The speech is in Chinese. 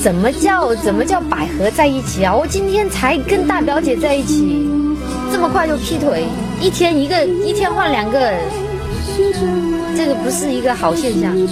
怎么叫百合在一起啊？我今天才跟大表姐在一起，这么快就劈腿，一天换2个，这个不是一个好现象。